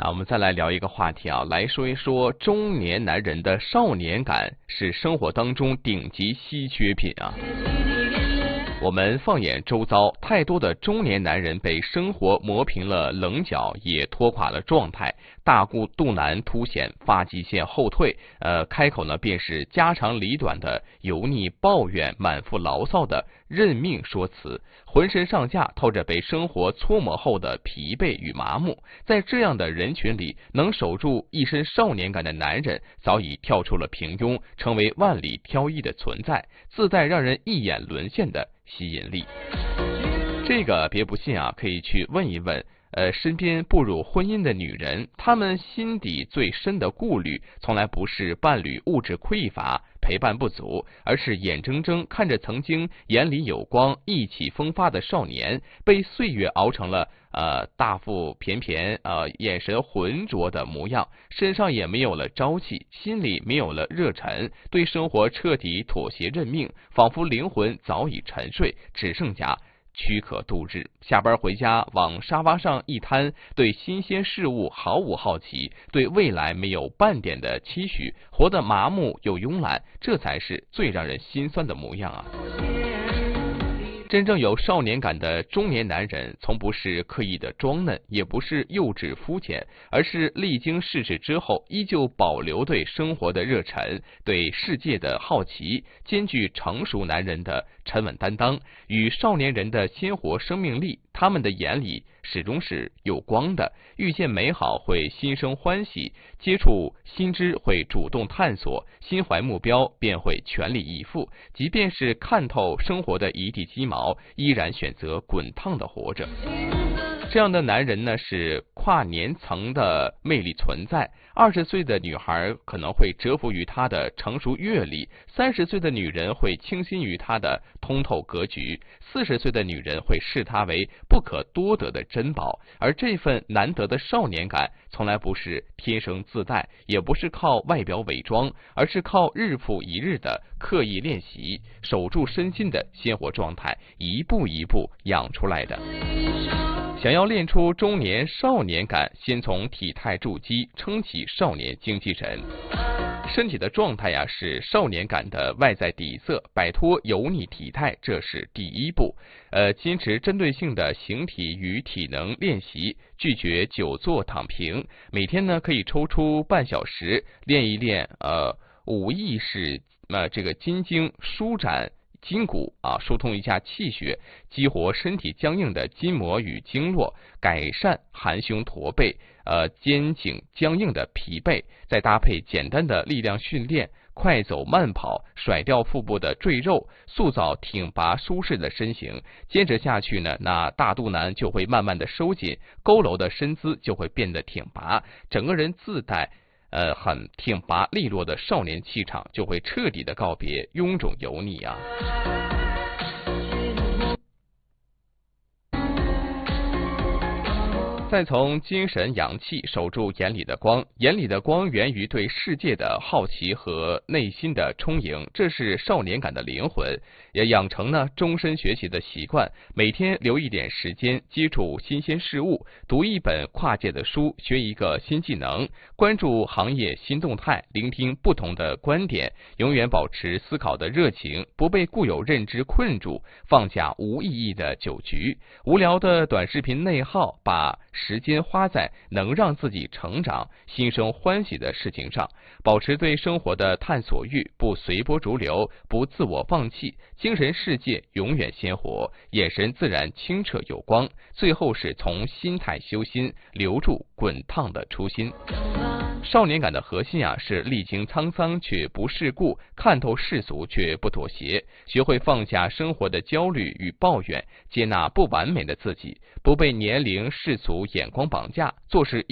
那我们再来聊一个话题啊，来说一说中年男人的少年感是生活当中顶级稀缺品啊。我们放眼周遭，太多的中年男人被生活磨平了棱角，也拖垮了状态，大肚腩凸显，发际线后退，开口呢便是家长里短的油腻抱怨，满腹牢骚的认命说辞，浑身上下透着被生活搓磨后的疲惫与麻木。在这样的人群里，能守住一身少年感的男人，早已跳出了平庸，成为万里挑一的存在，自带让人一眼沦陷的吸引力。这个别不信啊，可以去问一问身边步入婚姻的女人，她们心底最深的顾虑从来不是伴侣物质匮乏陪伴不足，而是眼睁睁看着曾经眼里有光意气风发的少年被岁月熬成了大腹便便眼神浑浊的模样，身上也没有了朝气，心里没有了热忱，对生活彻底妥协认命，仿佛灵魂早已沉睡，只剩下躯壳度日。下班回家往沙发上一瘫，对新鲜事物毫无好奇，对未来没有半点的期许，活得麻木又慵懒，这才是最让人心酸的模样啊。真正有少年感的中年男人，从不是刻意的装嫩，也不是幼稚肤浅，而是历经世事之后，依旧保留对生活的热忱，对世界的好奇，兼具成熟男人的沉稳担当与少年人的鲜活生命力。他们的眼里始终是有光的，遇见美好会心生欢喜，接触新知会主动探索，心怀目标便会全力以赴，即便是看透生活的一地鸡毛，依然选择滚烫的活着。这样的男人呢，是跨年层的魅力存在。20岁的女孩可能会折服于他的成熟阅历，30岁的女人会倾心于他的通透格局，40岁的女人会视他为不可多得的珍宝。而这份难得的少年感，从来不是天生自带，也不是靠外表伪装，而是靠日复一日的刻意练习，守住身心的鲜活状态，一步一步养出来的。想要练出中年少年感，先从体态筑基，撑起少年精气神。身体的状态是少年感的外在底色，摆脱油腻体态，这是第一步。坚持针对性的形体与体能练习，拒绝久坐躺平。每天呢可以抽出半小时练一练无意识这个筋经，舒展筋骨疏通一下气血，激活身体僵硬的筋膜与经络，改善含胸驼背肩颈僵硬的疲惫。再搭配简单的力量训练，快走慢跑，甩掉腹部的赘肉，塑造挺拔舒适的身形。坚持下去呢，那大肚腩就会慢慢的收紧，佝偻的身姿就会变得挺拔，整个人自带很挺拔利落的少年气场，就会彻底的告别臃肿油腻啊。再从精神阳气守住眼里的光，眼里的光源于对世界的好奇和内心的充盈，这是少年感的灵魂。也养成呢终身学习的习惯，每天留一点时间接触新鲜事物，读一本跨界的书，学一个新技能，关注行业新动态，聆听不同的观点，永远保持思考的热情，不被固有认知困住，放下无意义的酒局，无聊的短视频内耗，把时间花在能让自己成长、心生欢喜的事情上，保持对生活的探索欲，不随波逐流，不自我放弃，精神世界永远鲜活，眼神自然清澈有光。最后是从心态修心，留住滚烫的初心。少年感的核心是历经沧桑却不世故，看透世俗却不妥协，学会放下生活的焦虑与抱怨，接纳不完美的自己，不被年龄世俗眼光绑架，做事